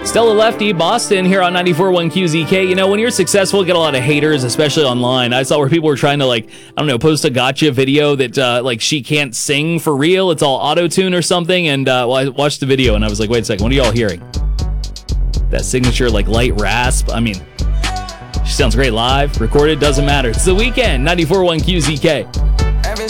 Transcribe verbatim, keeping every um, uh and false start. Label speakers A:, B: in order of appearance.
A: Stella Lefty, Boston, here on ninety-four point one Q Z K. You know, when you're successful, you get a lot of haters, especially online. I saw where people were trying to, like, I don't know, post a gotcha video that, uh, like, she can't sing for real. It's all auto-tune or something. And, uh, well, I watched the video and I was like, wait a second, what are y'all hearing? That signature, like, light rasp. I mean, she sounds great live. Recorded, doesn't matter. It's The Weeknd, ninety-four point one Q Z K.